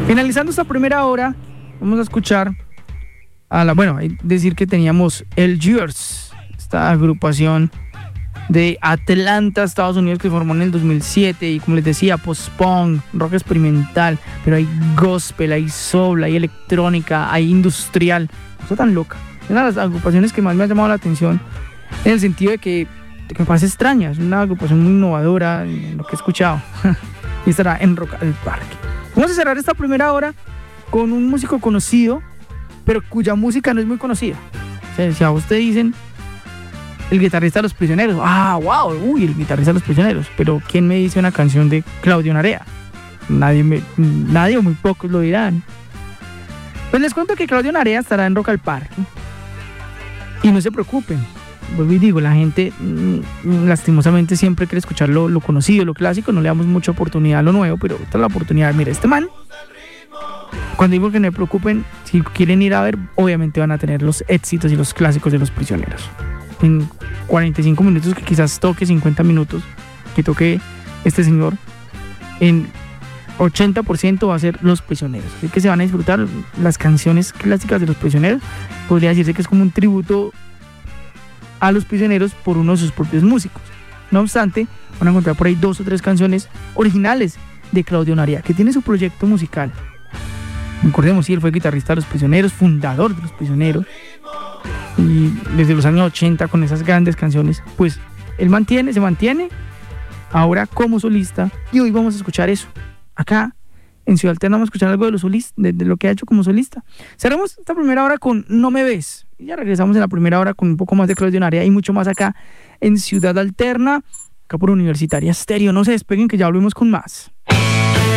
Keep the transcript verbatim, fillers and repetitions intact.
Finalizando esta primera hora, vamos a escuchar a la, bueno, decir que teníamos el Years, esta agrupación de Atlanta, Estados Unidos, que se formó en el dos mil siete y, como les decía, post-punk, rock experimental, pero hay gospel, hay soul, hay electrónica, hay industrial, cosa tan loca. Es una de las agrupaciones que más me ha llamado la atención, en el sentido de que, de que me parece extraña, es una agrupación muy innovadora en lo que he escuchado y estará en Rock al Parque. Vamos a cerrar esta primera hora con un músico conocido, pero cuya música no es muy conocida. O sea, si a usted dicen el guitarrista de Los Prisioneros, ah, wow, uy, el guitarrista de Los Prisioneros, pero ¿quién me dice una canción de Claudio Narea? Nadie, me, nadie o muy pocos lo dirán. Pues les cuento que Claudio Narea estará en Rock al Parque. Y no se preocupen, vuelvo y digo, la gente mmm, lastimosamente siempre quiere escuchar lo, lo conocido, lo clásico, no le damos mucha oportunidad a lo nuevo, pero esta es la oportunidad. Mira, este man, cuando digo que no se preocupen, si quieren ir a ver, obviamente van a tener los éxitos y los clásicos de Los Prisioneros. En cuarenta y cinco minutos, que quizás toque cincuenta minutos, que toque este señor, en ochenta por ciento va a ser Los Prisioneros. Así que se van a disfrutar las canciones clásicas de Los Prisioneros. Podría decirse que es como un tributo a Los Prisioneros por uno de sus propios músicos. No obstante, van a encontrar por ahí dos o tres canciones originales de Claudio Narea, que tiene su proyecto musical. Recordemos, sí, él fue guitarrista de Los Prisioneros, fundador de Los Prisioneros, y desde los años ochenta con esas grandes canciones, pues él mantiene, se mantiene ahora como solista, y hoy vamos a escuchar eso. Acá en Ciudad Alterna vamos a escuchar algo de lo, solista, de, de lo que ha hecho como solista. Cerramos esta primera hora con No Me Ves, y ya regresamos en la primera hora con un poco más de Claudio Narea y mucho más acá en Ciudad Alterna, acá por Universitaria Stereo. No se despeguen, que ya volvemos con más.